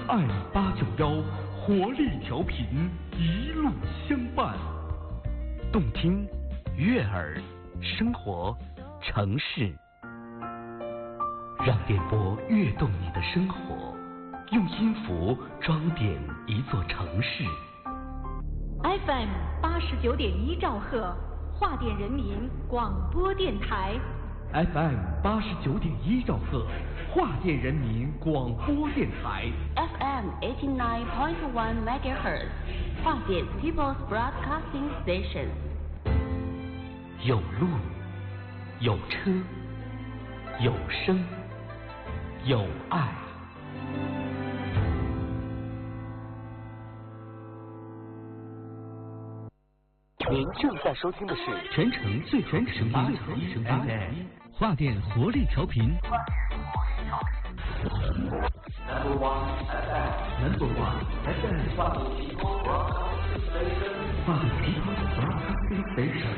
FM891活力调频，一路相伴。 动听、悦耳、生活、城市，让电波跃动你的生活，用音符装点一座城市。 FM89.1兆赫，华电人民广播电台。 FM89.1兆赫，华电人民广播电台。 FM89.1 MHz， 华电 People's Broadcasting Station。 有路，有车，有声，有爱。您正在收听的是全城最全声音 FM 华电活力调频。Number one FM 华电 Broadcasting Station。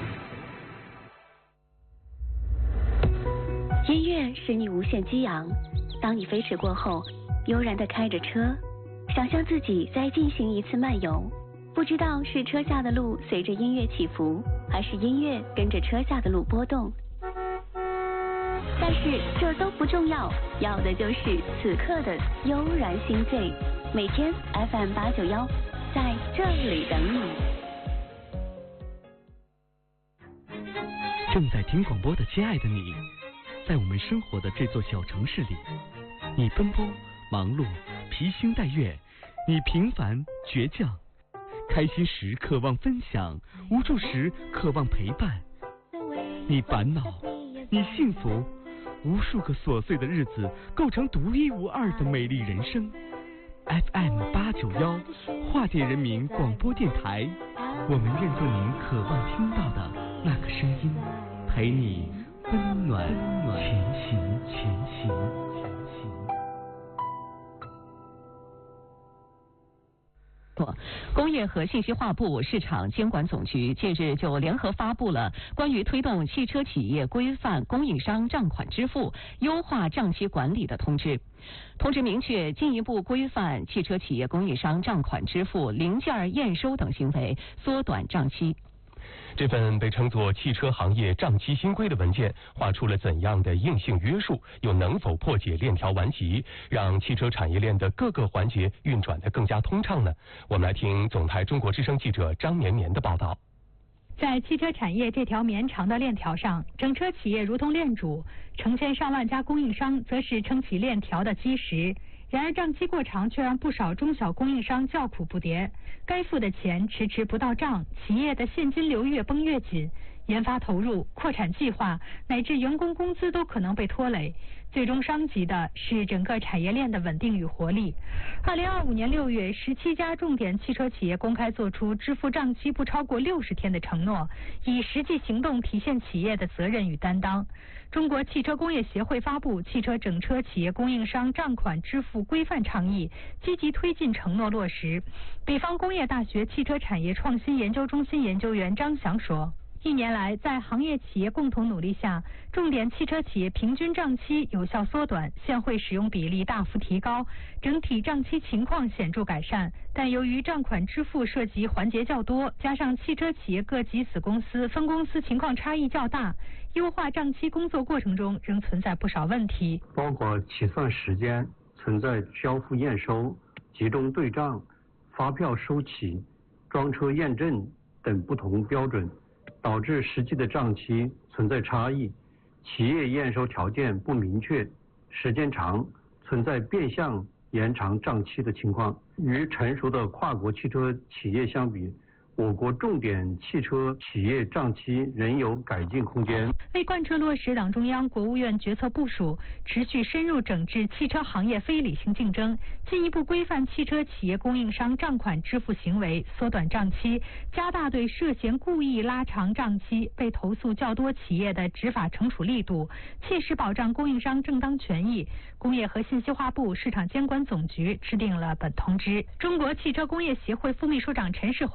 音乐使你无限激昂，当你飞驰过后，悠然地开着车，想象自己在进行一次漫游。不知道是车下的路随着音乐起伏，还是音乐跟着车下的路波动。但是这都不重要，要的就是此刻的悠然心醉。每天 FM891，在这里等你。 正在听广播的亲爱的你，在我们生活的这座小城市里，你奔波、忙碌、披星戴月，你平凡、倔强。开心时渴望分享，无助时渴望陪伴。你烦恼，你幸福，无数个琐碎的日子构成独一无二的美丽人生。FM891华电人民广播电台，我们愿做您渴望听到的那个声音，陪你温暖前行。 工业和信息化部市场监管总局近日就联合发布了关于推动汽车企业规范供应商账款支付、优化账期管理的通知。通知明确，进一步规范汽车企业供应商账款支付、零件验收等行为，缩短账期。 这份被称作汽车行业账期新规的文件，画出了怎样的硬性约束，又能否破解链条顽疾，让汽车产业链的各个环节运转得更加通畅呢？我们来听总台中国之声记者张绵绵的报道。 在汽车产业这条绵长的链条上，整车企业如同链主，成千上万家供应商则是撑起链条的基石。然而账期过长却让不少中小供应商叫苦不迭，该付的钱迟迟不到账，企业的现金流越绷越紧，研发投入、扩产计划乃至员工工资都可能被拖累，最终伤及的是整个产业链的稳定与活力。2025年6月，17家重点汽车企业公开做出支付账期不超过60天的承诺，以实际行动体现企业的责任与担当。中国汽车工业协会发布《汽车整车企业供应商账款支付规范倡议》，积极推进承诺落实。北方工业大学汽车产业创新研究中心研究员张翔说，1年来，在行业企业共同努力下，重点汽车企业平均账期有效缩短，现汇使用比例大幅提高，整体账期情况显著改善。但由于账款支付涉及环节较多，加上汽车企业各级子公司、分公司情况差异较大，优化账期工作过程中仍存在不少问题， 包括起算时间、存在交付验收、集中对账、发票收起、装车验证等不同标准，导致实际的账期存在差异，企业验收条件不明确，时间长，存在变相延长账期的情况。与成熟的跨国汽车企业相比，我国重点汽车企业账期仍有改进空间。 为贯彻落实党中央、国务院决策部署，持续深入整治汽车行业非理性竞争，进一步规范汽车企业供应商账款支付行为，缩短账期，加大对涉嫌故意拉长账期、被投诉较多企业的执法惩处力度，切实保障供应商正当权益。工业和信息化部市场监管总局制定了本通知。中国汽车工业协会副秘书长陈世华则从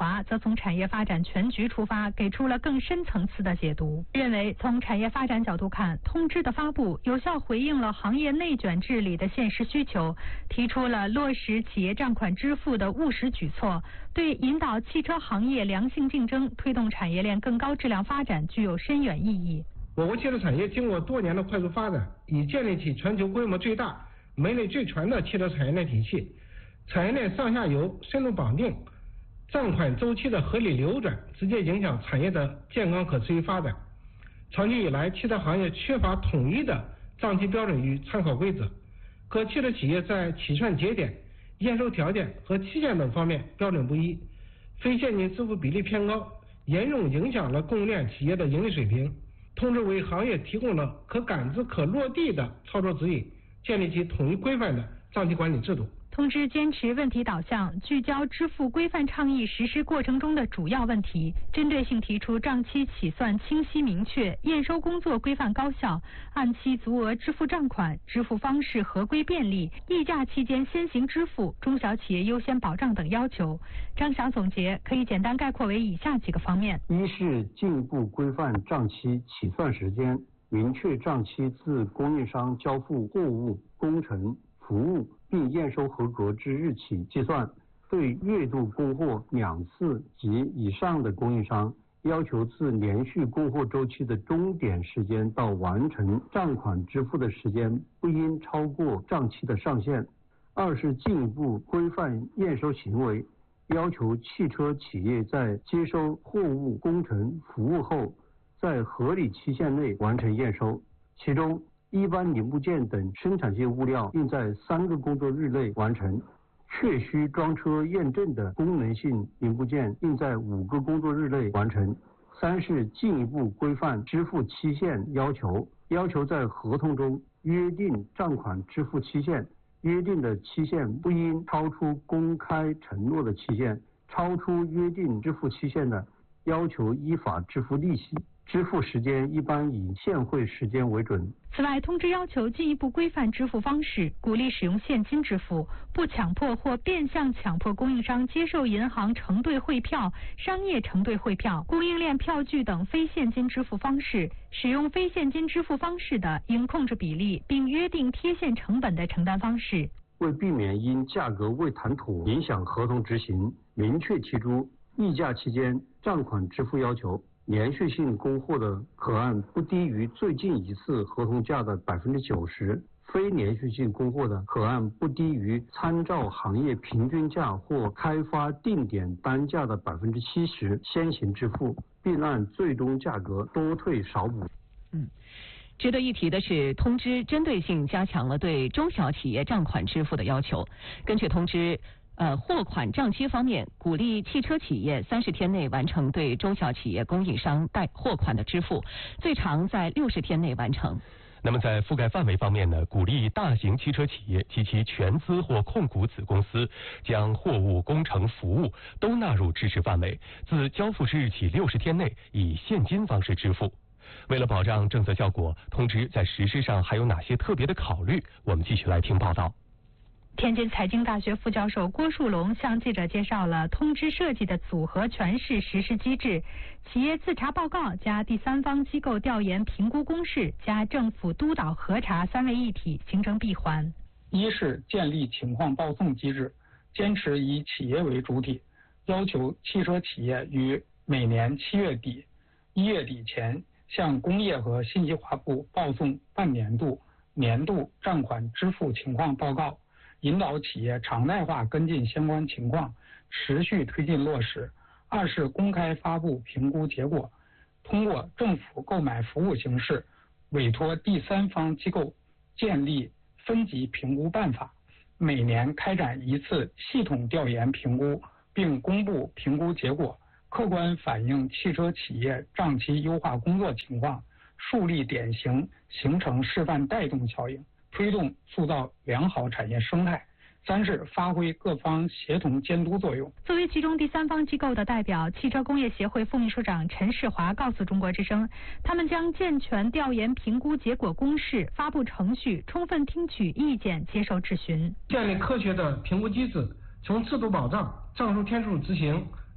从产业发展全局出发，给出了更深层次的解读。认为从产业发展角度看，通知的发布有效回应了行业内卷治理的现实需求，提出了落实企业账款支付的务实举措，对引导汽车行业良性竞争、推动产业链更高质量发展具有深远意义。 我国汽车产业经过多年的快速发展，已建立起全球规模最大、门类最全的汽车产业链体系，产业链上下游深度绑定，账款周期的合理流转，直接影响产业的健康可持续发展。长期以来，汽车行业缺乏统一的账期标准与参考规则，各汽车企业在起算节点、验收条件和期限等方面标准不一，非现金支付比例偏高，严重影响了供应链企业的盈利水平。通知为行业提供了可感知、可落地的操作指引，建立起统一规范的账期管理制度。 通知坚持问题导向，聚焦支付规范倡议实施过程中的主要问题，针对性提出账期起算清晰明确、验收工作规范高效、按期足额支付账款、支付方式合规便利、议价期间先行支付、中小企业优先保障等要求。张翔总结可以简单概括为以下几个方面： 一是进一步规范账期起算时间，明确账期自供应商交付货物、工程、服务并验收合格之日起计算，对月度供货2次及以上的供应商，要求自连续供货周期的终点时间到完成账款支付的时间不应超过账期的上限。二是进一步规范验收行为，要求汽车企业在接收货物、工程、服务后，在合理期限内完成验收，其中一般零部件等生产性物料应在3个工作日内完成，确需装车验证的功能性零部件应在5个工作日内完成。三是进一步规范支付期限要求，要求在合同中约定账款支付期限，约定的期限不应超出公开承诺的期限，超出约定支付期限的，要求依法支付利息。支付时间一般以现汇时间为准。 此外，通知要求进一步规范支付方式，鼓励使用现金支付，不强迫或变相强迫供应商接受银行承兑汇票、商业承兑汇票、供应链票据等非现金支付方式。使用非现金支付方式的，应控制比例，并约定贴现成本的承担方式。 为避免因价格未谈妥影响合同执行，明确提出议价期间账款支付要求。连续性供货的可按不低于最近一次合同价的90%，非连续性供货的可按不低于参照行业平均价或开发定点单价的70%先行支付，并按最终价格多退少补。 值得一提的是，通知针对性加强了对中小企业账款支付的要求。根据通知，货款账期方面，鼓励汽车企业30天内完成对中小企业供应商贷货款的支付，最长在60天内完成。 那么在覆盖范围方面呢，鼓励大型汽车企业及其全资或控股子公司将货物、工程、服务都纳入支持范围，自交付之日起60天内以现金方式支付。为了保障政策效果，通知在实施上还有哪些特别的考虑？我们继续来听报道。 天津财经大学副教授郭树龙向记者介绍了通知设计的组合拳式实施机制，企业自查报告加第三方机构调研评估公示加政府督导核查3位一体，形成闭环。 一是建立情况报送机制，坚持以企业为主体，要求汽车企业于每年7月底、1月底前向工业和信息化部报送半年度、年度账款支付情况报告，引导企业常态化跟进相关情况，持续推进落实。二是公开发布评估结果，通过政府购买服务形式，委托第三方机构建立分级评估办法，每年开展1次系统调研评估，并公布评估结果，客观反映汽车企业账期优化工作情况，树立典型，形成示范带动效应，推动塑造良好产业生态。三是发挥各方协同监督作用。 作为其中第三方机构的代表，汽车工业协会副秘书长陈世华告诉中国之声，他们将健全调研评估结果公示、发布程序，充分听取意见，接受质询， 建立科学的评估机制，从制度保障、账数天数执行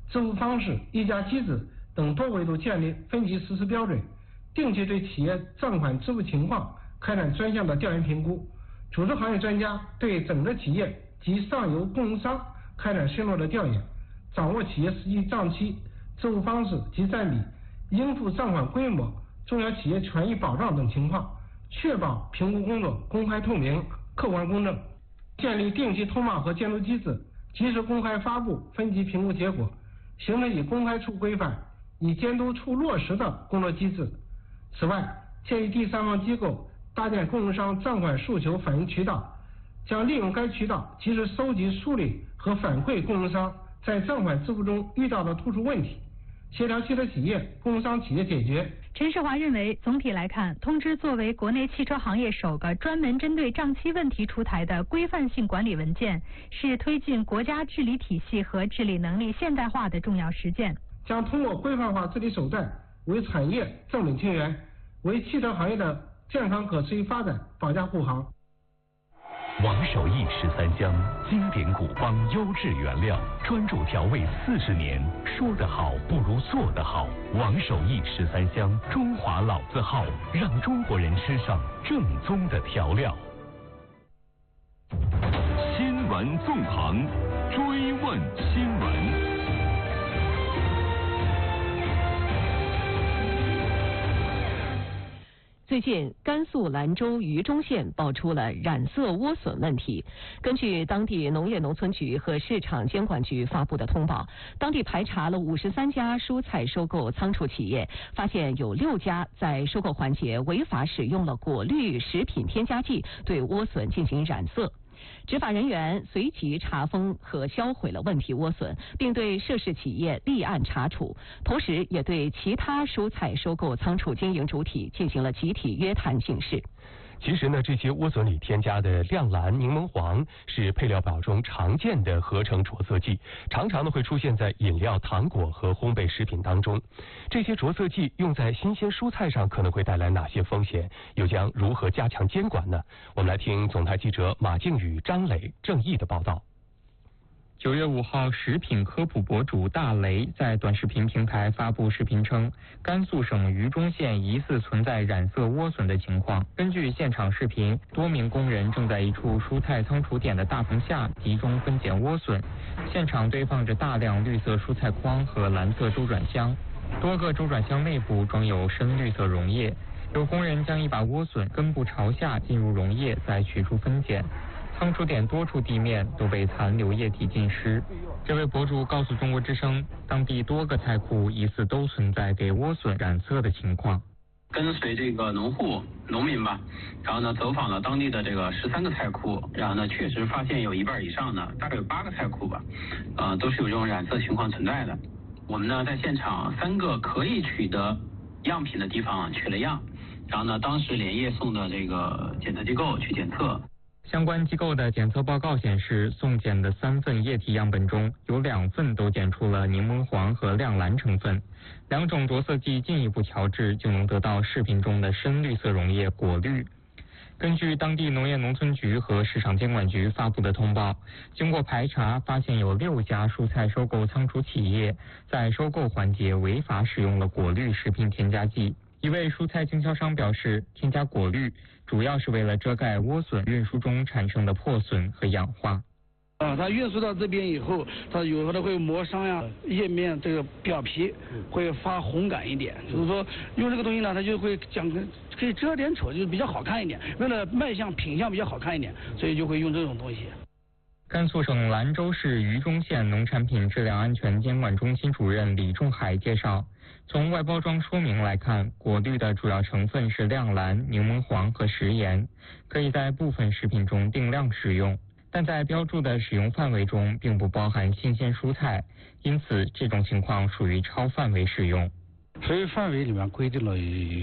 支付方式、议价机制等多维度建立分级实施标准，定期对企业账款支付情况开展专项的调研评估，组织行业专家对整个企业及上游供应商开展深入的调研，掌握企业实际账期、支付方式及占比、应付账款规模、中小企业权益保障等情况，确保评估工作公开透明、客观公正，建立定期通报和监督机制，及时公开发布分级评估结果，形成以公开处规范、以监督处落实的工作机制。此外，建议第三方机构搭建供应商账款诉求反映渠道，将利用该渠道及时收集、梳理和反馈供应商在账款支付中遇到的突出问题，协调汽车企业、供应商企业解决。 陈世华认为，总体来看，通知作为国内汽车行业首个专门针对账期问题出台的规范性管理文件，是推进国家治理体系和治理能力现代化的重要实践。 将通过规范化治理手段，为产业正本清源，为汽车行业的健康可持续发展保驾护航。 王守义13香，经典古方优质原料，专注调味40年，说得好不如做得好。王守义13香，中华老字号，让中国人吃上正宗的调料。新闻纵横，追问新闻。 最近，甘肃兰州榆中县爆出了染色莴笋问题。根据当地农业农村局和市场监管局发布的通报，当地排查了53家蔬菜收购仓储企业，发现有6家在收购环节违法使用了果绿食品添加剂对莴笋进行染色。执法人员随即查封和销毁了问题莴笋，并对涉事企业立案查处，同时也对其他蔬菜收购仓储经营主体进行了集体约谈警示。 其实呢，这些莴笋里添加的亮蓝、柠檬黄是配料表中常见的合成着色剂，常常呢会出现在饮料、糖果和烘焙食品当中。这些着色剂用在新鲜蔬菜上可能会带来哪些风险？又将如何加强监管呢？我们来听总台记者马靖宇、张磊、郑毅的报道。 9月5号，食品科普博主大雷在短视频平台发布视频称，甘肃省榆中县疑似存在染色莴笋的情况。根据现场视频，多名工人正在一处蔬菜仓储点的大棚下集中分拣莴笋，现场堆放着大量绿色蔬菜筐和蓝色周转箱，多个周转箱内部装有深绿色溶液。有工人将一把莴笋根部朝下进入溶液，再取出分拣。仓储点多处地面都被残留液体浸湿。这位博主告诉中国之声，当地多个菜库疑似都存在给莴笋染色的情况。 跟随这个农民吧，然后呢走访了当地的这个13个菜库，然后呢确实发现有1半以上呢，大概有8个菜库吧，都是有这种染色情况存在的。我们呢在现场3个可以取得样品的地方取了样，然后呢当时连夜送的这个检测机构去检测。 相关机构的检测报告显示，送检的3份液体样本中有2份都检出了柠檬黄和亮蓝成分，2种着色剂进一步调制就能得到视频中的深绿色溶液果绿。根据当地农业农村局和市场监管局发布的通报，经过排查，发现有6家蔬菜收购仓储企业在收购环节违法使用了果绿食品添加剂。一位蔬菜经销商表示，添加果绿主要是为了遮盖莴笋运输中产生的破损和氧化。 它运输到这边以后，它有的会磨伤呀，叶面这个表皮会发红感一点，就是说用这个东西呢，它就会可以遮点丑，就是比较好看一点，为了卖相品相比较好看一点，所以就会用这种东西。 甘肃省兰州市榆中县农产品质量安全监管中心主任李仲海介绍，从外包装说明来看，果绿的主要成分是亮蓝、柠檬黄和食盐，可以在部分食品中定量使用，但在标注的使用范围中并不包含新鲜蔬菜，因此这种情况属于超范围使用。 所以范围里面规定了